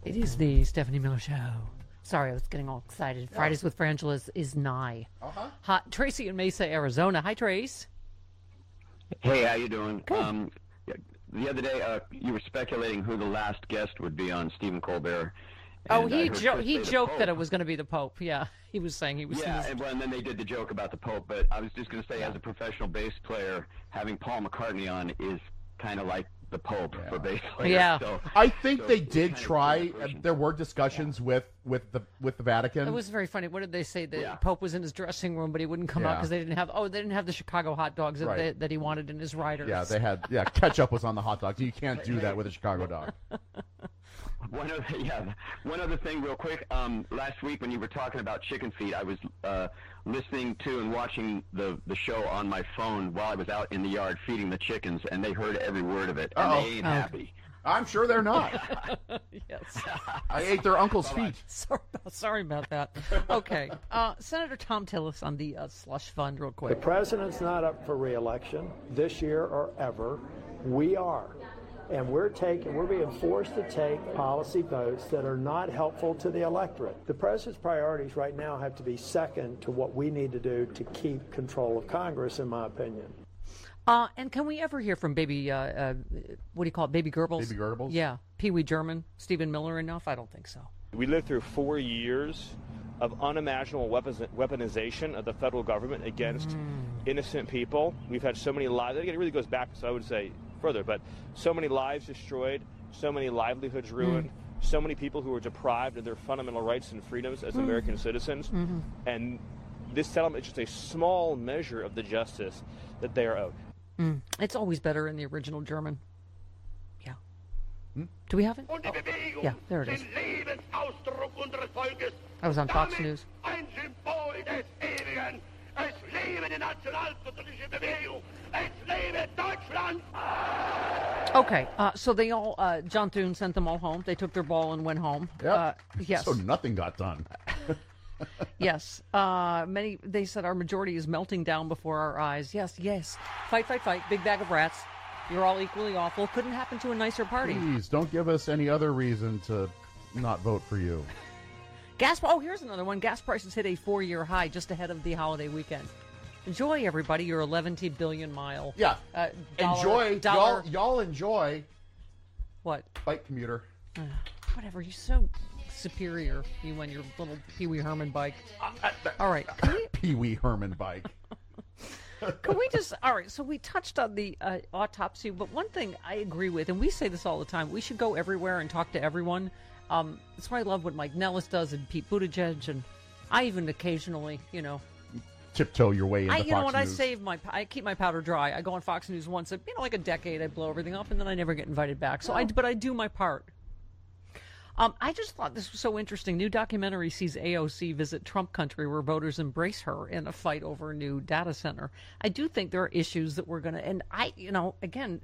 It is the Stephanie Miller Show. Sorry, I was getting all excited. Yeah. Fridays with Frangela is nigh. Hot. Tracy in Mesa, Arizona. Hi, Trace. Hey, how you doing? Good. The other day, you were speculating who the last guest would be on Stephen Colbert. Oh, And he I heard Chris say the joked that Pope. it was going to be the Pope. Yeah, he was saying he was. Yeah, and then they did the joke about the Pope. But I was just going to say, as a professional bass player, having Paul McCartney on is kind of like the Pope for bass players. Yeah. So, I think they it's did kind of try. collaboration. There were discussions with the Vatican. It was very funny. What did they say? The Yeah. Pope was in his dressing room, but he wouldn't come out Yeah. because they didn't have the Chicago hot dogs Right. that he wanted in his riders. Yeah, they had. Yeah, ketchup was on the hot dogs. You can't do that with a Chicago dog. One other thing real quick. Last week when you were talking about chicken feet, I was listening to and watching the show on my phone while I was out in the yard feeding the chickens, and they heard every word of it, and Uh-oh. they ain't happy. I'm sure they're not. Yes. I ate their uncle's feet. Sorry about that. Okay. Senator Tom Tillis on the slush fund real The quick. president's not up for re-election this year or ever. We are. And we're being forced to take policy votes that are not helpful to the electorate. The president's priorities right now have to be second to what we need to do to keep control of Congress, in my opinion. And can we ever hear from Baby, what do you call it, Baby Goebbels? Baby Goebbels? Yeah. Pee Wee German, Stephen Miller enough? I don't think so. We lived through 4 years of unimaginable weaponization of the federal government against innocent people. We've had so many lives. Again, it really goes back, so I would say further, but so many lives destroyed, so many livelihoods ruined, so many people who were deprived of their fundamental rights and freedoms as American citizens. And this settlement is just a small measure of the justice that they are owed. It's always better in the original German. Yeah. Do we have it? Oh, yeah, there it is. I was on Fox News. Ein Symbol des Ewigen. Es lebe die nationalsozialistische Bewegung. Es lebe Deutschland. Okay, so they all, John Thune sent them all home. They took their ball and went home. Yep. Yes. So nothing got done. Yes. They said our majority is melting down before our eyes. Yes, yes. Fight, fight, fight. Big bag of rats. You're all equally awful. Couldn't happen to a nicer party. Please don't give us any other reason to not vote for you. Here's another one. Gas prices hit a 4-year high just ahead of the holiday weekend. Enjoy, everybody, your 11 billion mile. Yeah. Enjoy. Dollar. Y'all enjoy. What? Bike commuter. Whatever. You're so superior, you and your little Pee Wee Herman bike. All right. Pee Wee Herman bike. Can we just, all right, so we touched on the autopsy, but one thing I agree with, and we say this all the time, we should go everywhere and talk to everyone. That's why I love what Mike Nellis does and Pete Buttigieg, and I even occasionally, Tiptoe your way into Fox News. I keep my powder dry. I go on Fox News once, like a decade, I blow everything up, and then I never get invited back. So but I do my part. I just thought this was so interesting. New documentary sees AOC visit Trump country where voters embrace her in a fight over a new data center. I do think there are issues that we're going to, and again,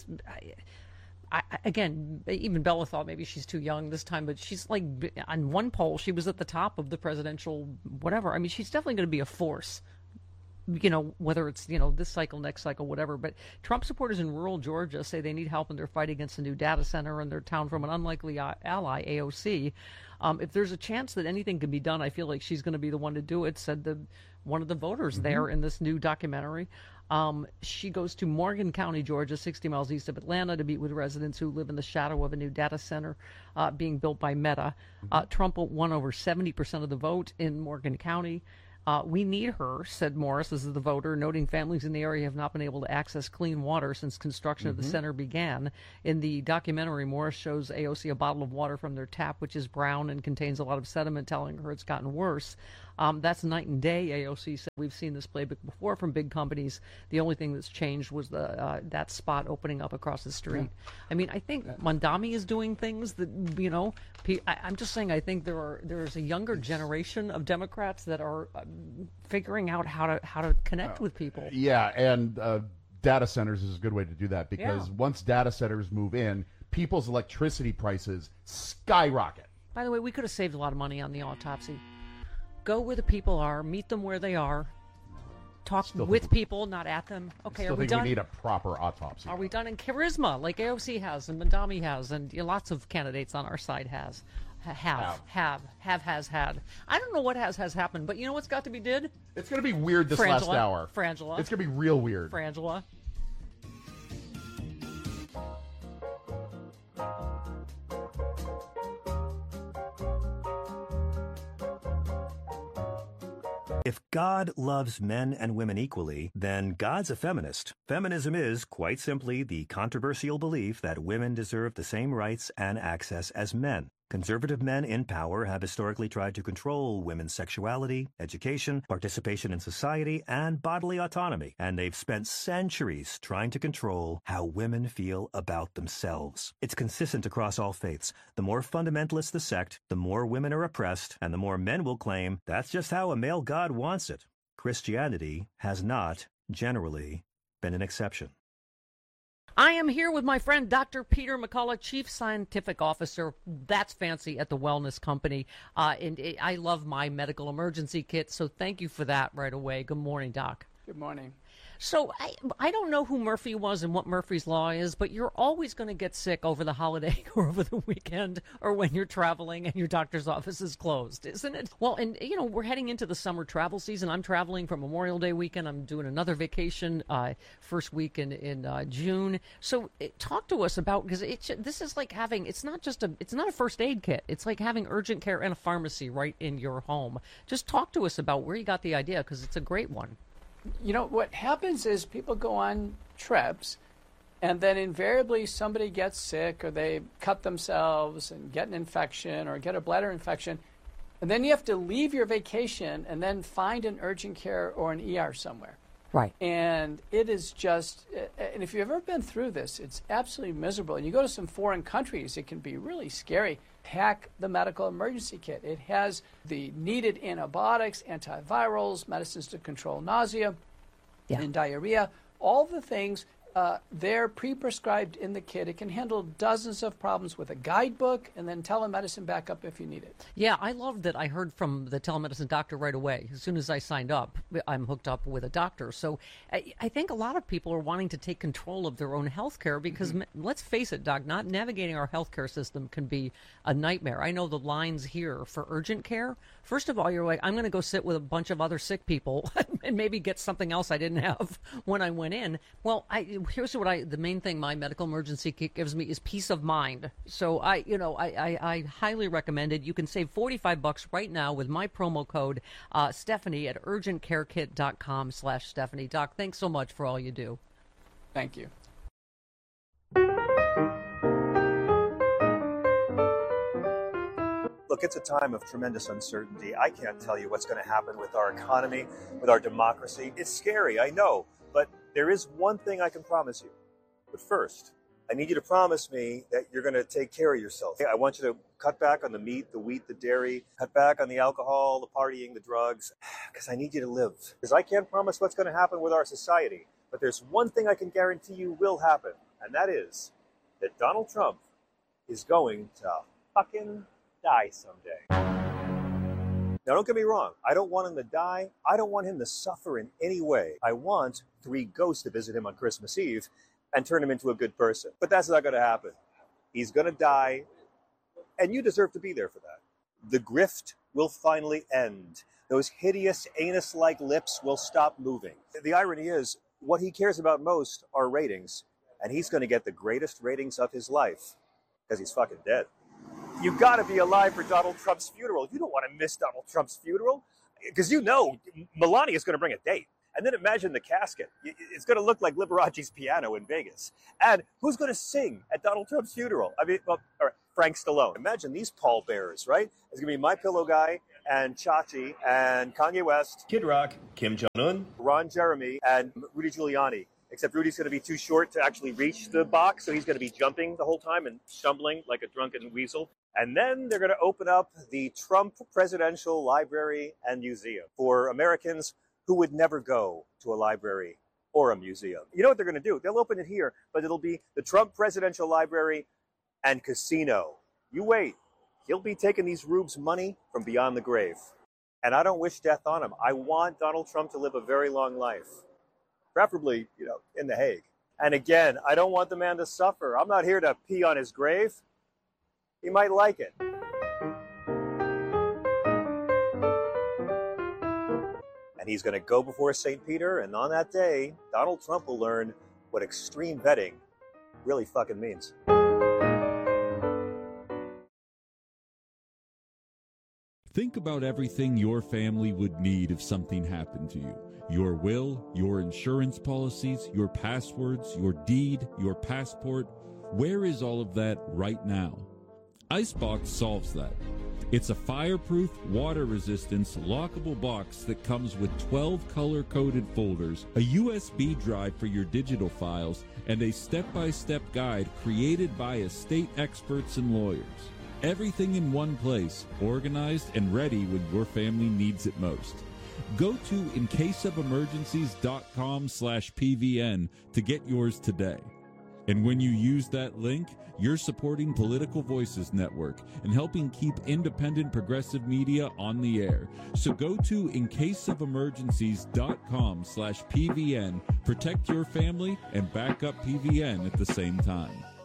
even Bella thought maybe she's too young this time, but she's like, on one poll, she was at the top of the presidential whatever. I mean, she's definitely going to be a force. Whether it's, this cycle, next cycle, whatever. But Trump supporters in rural Georgia say they need help in their fight against a new data center in their town from an unlikely ally, AOC. If there's a chance that anything can be done, I feel like she's going to be the one to do it, said one of the voters there in this new documentary. She goes to Morgan County, Georgia, 60 miles east of Atlanta, to meet with residents who live in the shadow of a new data center being built by Meta. Trump won over 70% of the vote in Morgan County. We need her, said Morris, this is the voter, noting families in the area have not been able to access clean water since construction of the center began. In the documentary, Morris shows AOC a bottle of water from their tap, which is brown and contains a lot of sediment, telling her it's gotten worse. That's night and day, AOC said. We've seen this playbook before from big companies. The only thing that's changed was that spot opening up across the street. Yeah. I mean, I think Mondami is doing things that, I'm just saying, I think there's a younger generation of Democrats that are figuring out how to connect with people. Yeah, and data centers is a good way to do that because once data centers move in, people's electricity prices skyrocket. By the way, we could have saved a lot of money on the autopsy. Go where the people are, meet them where they are. talk Still with think- people, not at them. Okay, Still are we think done? we need a proper autopsy. Are we done in charisma, like AOC has and Mandami has, and lots of candidates on our side has had. I don't know what has happened, but you know what's got to be did? It's going to be weird this last Frangela. hour. Frangela. It's going to be real weird. Frangela. If God loves men and women equally, then God's a feminist. Feminism is, quite simply, the controversial belief that women deserve the same rights and access as men. Conservative men in power have historically tried to control women's sexuality, education, participation in society, and bodily autonomy, and they've spent centuries trying to control how women feel about themselves. It's consistent across all faiths. The more fundamentalist the sect, the more women are oppressed, and the more men will claim that's just how a male god wants it. Christianity has not, generally, been an exception. I am here with my friend Dr. Peter McCullough, Chief Scientific Officer. That's fancy at the Wellness Company. And I love my medical emergency kit, so thank you for that right away. Good morning, Doc. Good morning. So I don't know who Murphy was and what Murphy's Law is, but you're always going to get sick over the holiday or over the weekend or when you're traveling and your doctor's office is closed, isn't it? Well, and, you know, we're heading into the summer travel season. I'm traveling for Memorial Day weekend. I'm doing another vacation first week in June. So talk to us about, because this is like having, it's not a first aid kit. It's like having urgent care and a pharmacy right in your home. Just talk to us about where you got the idea, because it's a great one. You know, what happens is people go on trips, and then invariably somebody gets sick, or they cut themselves and get an infection or get a bladder infection. And then you have to leave your vacation and then find an urgent care or an ER somewhere. Right. And it is just, and if you've ever been through this, it's absolutely miserable. And you go to some foreign countries, it can be really scary. Pack the medical emergency kit. It has the needed antibiotics, antivirals, medicines to control nausea and diarrhea, all the things. They're pre-prescribed in the kit. It can handle dozens of problems with a guidebook and then telemedicine backup if you need it. Yeah, I love that I heard from the telemedicine doctor right away. As soon as I signed up, I'm hooked up with a doctor. So I think a lot of people are wanting to take control of their own health care because, let's face it, Doc, not navigating our healthcare system can be a nightmare. I know the lines here for urgent care. First of all, you're like, I'm going to go sit with a bunch of other sick people and maybe get something else I didn't have when I went in. Well, here's what the main thing my medical emergency kit gives me is peace of mind. So I highly recommend it. You can save $45 right now with my promo code Stephanie at urgentcarekit.com/Stephanie. Doc, thanks so much for all you do. Thank you. Look, it's a time of tremendous uncertainty. I can't tell you what's going to happen with our economy, with our democracy. It's scary, I know, but there is one thing I can promise you. But first, I need you to promise me that you're going to take care of yourself. I want you to cut back on the meat, the wheat, the dairy, cut back on the alcohol, the partying, the drugs, because I need you to live. Because I can't promise what's going to happen with our society, but there's one thing I can guarantee you will happen, and that is that Donald Trump is going to fucking die someday. Now, don't get me wrong. I don't want him to die. I don't want him to suffer in any way. I want 3 ghosts to visit him on Christmas Eve and turn him into a good person. But that's not going to happen. He's going to die, and you deserve to be there for that. The grift will finally end. Those hideous anus-like lips will stop moving. The irony is, what he cares about most are ratings, and he's going to get the greatest ratings of his life because he's fucking dead. You got to be alive for Donald Trump's funeral. You don't want to miss Donald Trump's funeral because you know Melania is going to bring a date. And then imagine the casket. It's going to look like Liberace's piano in Vegas. And who's going to sing at Donald Trump's funeral? I mean, well, all right, Frank Stallone. Imagine these pallbearers, right? It's going to be My Pillow Guy and Chachi and Kanye West, Kid Rock, Kim Jong-un, Ron Jeremy, and Rudy Giuliani. Except Rudy's going to be too short to actually reach the box, so he's going to be jumping the whole time and stumbling like a drunken weasel. And then they're going to open up the Trump Presidential Library and Museum for Americans who would never go to a library or a museum. You know what they're going to do? They'll open it here, but it'll be the Trump Presidential Library and Casino. You wait. He'll be taking these rubes money from beyond the grave. And I don't wish death on him. I want Donald Trump to live a very long life, preferably, in The Hague. And again, I don't want the man to suffer. I'm not here to pee on his grave. He might like it. And he's going to go before St. Peter, and on that day, Donald Trump will learn what extreme vetting really fucking means. Think about everything your family would need if something happened to you. Your will, your insurance policies, your passwords, your deed, your passport. Where is all of that right now? Icebox solves that. It's a fireproof, water-resistant, lockable box that comes with 12 color-coded folders, a USB drive for your digital files, and a step-by-step guide created by estate experts and lawyers. Everything in one place, organized and ready when your family needs it most. Go to incaseofemergencies.com/PVN to get yours today. And when you use that link, you're supporting Political Voices Network and helping keep independent progressive media on the air. So go to incaseofemergencies.com/PVN, protect your family, and back up PVN at the same time.